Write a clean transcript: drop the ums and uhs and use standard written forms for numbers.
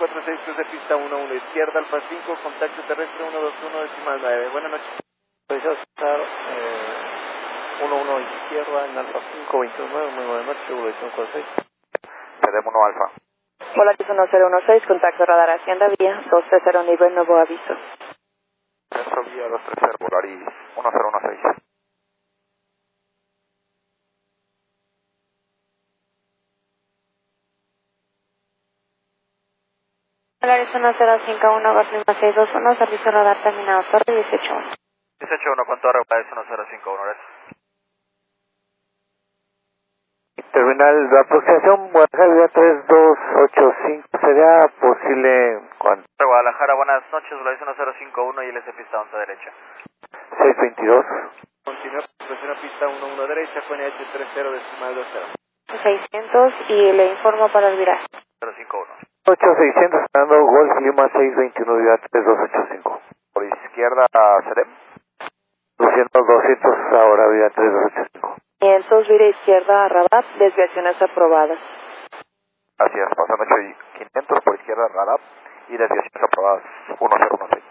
46 cruz de pista 11 izquierda, Alfa 5, contacto terrestre 121.9. Buenas noches. Pues ya estar 11 izquierda en Alfa 5, 29, muy buenas noches, evolución 46. Pedem 1 Alfa. Hola, es 1016, contacto radar Hacienda Vía, 230 nivel, nuevo aviso. Centro Vía 230, Volaris 1016. Volaris 1051, Barcelona 621, servicio radar terminado, torre 181. 181 con torre, Volaris 1051, gracias. Terminal de aproximación, Guadalajara 3285, ¿sería posible cuándo? Guadalajara, buenas noches, Volaris 1051 y LS pista 11 derecha. 622. Continúa presión pista 11 derecha, con H30 decimal 20. 600 y le informo para el viraje. 051. 8600, esperando Golf Lima 621, Vía 3285. Por izquierda, Serem. 200 ahora, Vía 3285. 500, vira izquierda a Rabat, desviaciones aprobadas. Gracias, pasando 500 por izquierda, radar y desviaciones aprobadas 1016.